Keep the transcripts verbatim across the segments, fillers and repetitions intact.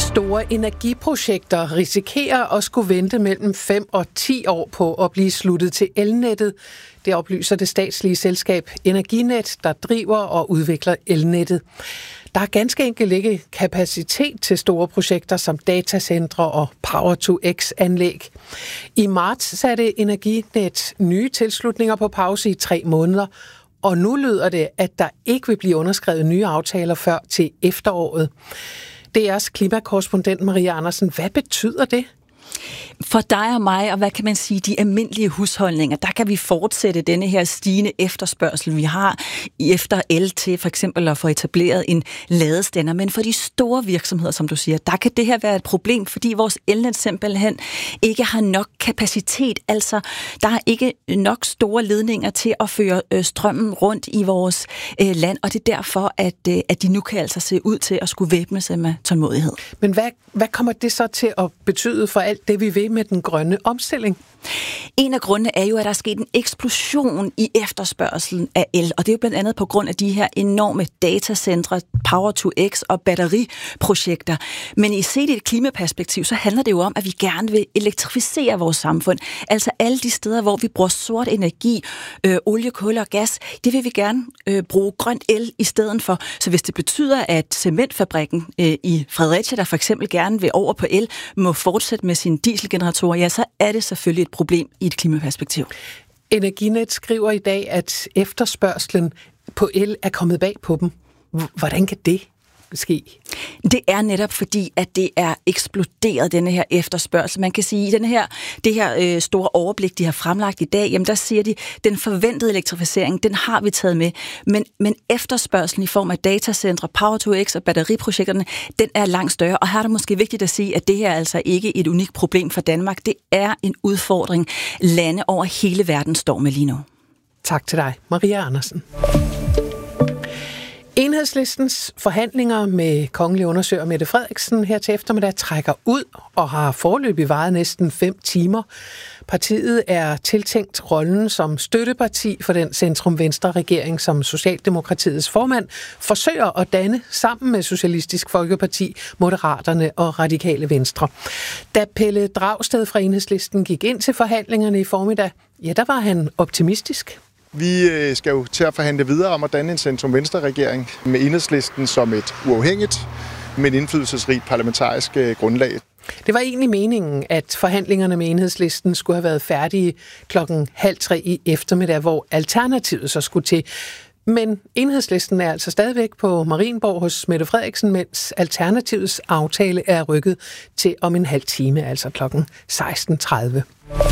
Store energiprojekter risikerer at skulle vente mellem fem og ti år på at blive sluttet til elnettet. Det oplyser det statslige selskab Energinet, der driver og udvikler elnettet. Der er ganske enkelt ikke kapacitet til store projekter som datacentre og Power to X-anlæg. I marts satte Energinet nye tilslutninger på pause i tre måneder, og nu lyder det, at der ikke vil blive underskrevet nye aftaler før til efteråret. D R's klimakorrespondent Maria Andersen, hvad betyder det? For dig og mig, og hvad kan man sige, de almindelige husholdninger, der kan vi fortsætte denne her stigende efterspørgsel, vi har efter el til for eksempel at få etableret en ladestander. Men for de store virksomheder, som du siger, der kan det her være et problem, fordi vores elnet simpelthen ikke har nok kapacitet. Altså, der er ikke nok store ledninger til at føre strømmen rundt i vores land, og det er derfor, at, at de nu kan altså se ud til at skulle væbne sig med tålmodighed. Men hvad, hvad kommer det så til at betyde for alt det, vi vil med den grønne omstilling? En af grundene er jo, at der er sket en eksplosion i efterspørgselen af el, og det er jo blandt andet på grund af de her enorme datacentre, Power to X og batteriprojekter. Men i set i et klimaperspektiv, så handler det jo om, at vi gerne vil elektrificere vores samfund. Altså alle de steder, hvor vi bruger sort energi, øh, olie, kul og gas, det vil vi gerne øh, bruge grønt el i stedet for. Så hvis det betyder, at cementfabrikken øh, i Fredericia, der for eksempel gerne vil over på el, må fortsætte med sine dieselgeneratorer, ja, så er det selvfølgelig et problem i et klimaperspektiv. Energinet skriver i dag, at efterspørgslen på el er kommet bag på dem. Hvordan kan det ske? Det er netop fordi, at det er eksploderet, denne her efterspørgsel. Man kan sige, at denne her, det her øh, store overblik, de har fremlagt i dag, jamen der siger de, den forventede elektrificering, den har vi taget med. Men, men efterspørgselen i form af datacentre, Power to X og batteriprojekterne, den er langt større. Og her er det måske vigtigt at sige, at det her er altså ikke et unikt problem for Danmark. Det er en udfordring, lande over hele verden står med lige nu. Tak til dig, Maria Andersen. Enhedslistens forhandlinger med kongelig undersøger Mette Frederiksen her til eftermiddag trækker ud og har foreløbig varet næsten fem timer. Partiet er tiltænkt rollen som støtteparti for den centrum-venstre-regering, som Socialdemokratiets formand forsøger at danne sammen med Socialistisk Folkeparti, Moderaterne og Radikale Venstre. Da Pelle Dragsted fra Enhedslisten gik ind til forhandlingerne i formiddag, ja, der var han optimistisk. Vi skal jo til at forhandle videre om at danne en centrum-venstre-regering med Enhedslisten som et uafhængigt, men indflydelsesrigt parlamentarisk grundlag. Det var egentlig meningen, at forhandlingerne med Enhedslisten skulle have været færdige klokken halv tre i eftermiddag, hvor Alternativet så skulle til. Men Enhedslisten er altså stadigvæk på Marienborg hos Mette Frederiksen, mens Alternativets aftale er rykket til om en halv time, altså klokken seksten tredive.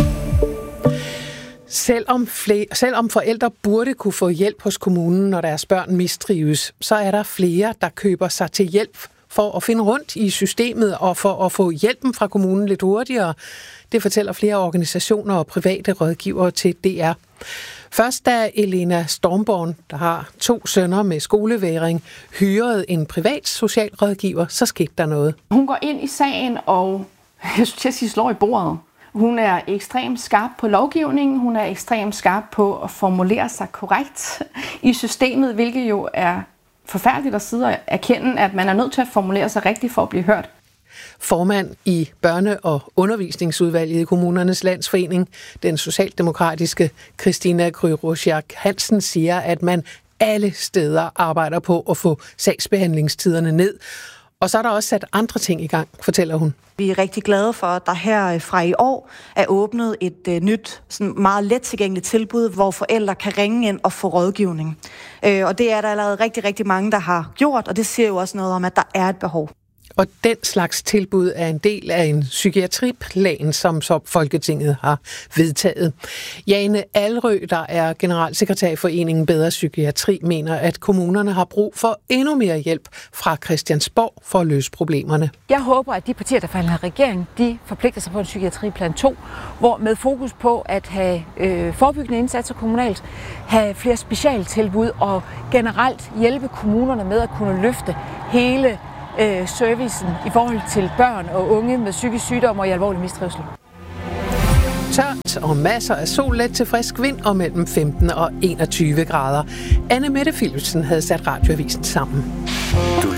Selvom, flere, selvom forældre burde kunne få hjælp hos kommunen, når deres børn mistrives, så er der flere, der køber sig til hjælp for at finde rundt i systemet og for at få hjælpen fra kommunen lidt hurtigere. Det fortæller flere organisationer og private rådgivere til D R. Først da Elena Stormborn, der har to sønner med skolevægring, hyrede en privat socialrådgiver, så skete der noget. Hun går ind i sagen, og jeg synes, at sige slår i bordet. Hun er ekstremt skarp på lovgivningen, hun er ekstremt skarp på at formulere sig korrekt i systemet, hvilket jo er forfærdeligt at sidde og erkende, at man er nødt til at formulere sig rigtigt for at blive hørt. Formand i Børne- og Undervisningsudvalget i Kommunernes Landsforening, den socialdemokratiske Christina Kryrusiak Hansen, siger, at man alle steder arbejder på at få sagsbehandlingstiderne ned. Og så er der også sat andre ting i gang, fortæller hun. Vi er rigtig glade for, at der her fra i år er åbnet et uh, nyt, sådan meget let tilgængeligt tilbud, hvor forældre kan ringe ind og få rådgivning. Uh, og det er der allerede rigtig, rigtig mange, der har gjort, og det siger jo også noget om, at der er et behov. Og den slags tilbud er en del af en psykiatriplan, som så Folketinget har vedtaget. Jane Alrø, der er generalsekretær i Foreningen Bedre Psykiatri, mener, at kommunerne har brug for endnu mere hjælp fra Christiansborg for at løse problemerne. Jeg håber, at de partier, der forhandler regering, de forpligter sig på en psykiatriplan to, hvor med fokus på at have øh, forebyggende indsatser kommunalt, have flere specialtilbud og generelt hjælpe kommunerne med at kunne løfte hele servicen i forhold til børn og unge med psykisk sygdom og i alvorlig mistrivsel. Tørt og masser af sol, let til frisk vind og mellem femten og enogtyve grader. Anne Mette Philipsen havde sat Radioavisen sammen.